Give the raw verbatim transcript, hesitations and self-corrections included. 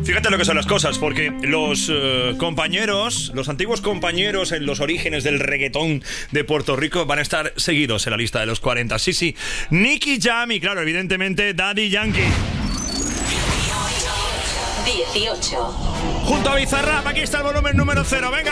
Fíjate lo que son las cosas, porque los uh, compañeros, los antiguos compañeros en los orígenes del reggaetón de Puerto Rico van a estar seguidos en la lista de los cuarenta. Sí, sí. Nicky Jam y, claro, evidentemente, Daddy Yankee. dieciocho. Junto a Bizarrap, aquí está el volumen número cero. Venga.